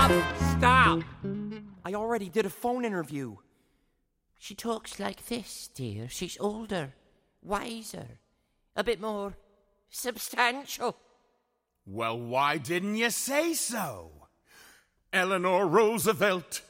Stop! I already did a phone interview. She talks like this, dear. She's older, wiser, a bit more substantial. Well, why didn't you say so? Eleanor Roosevelt,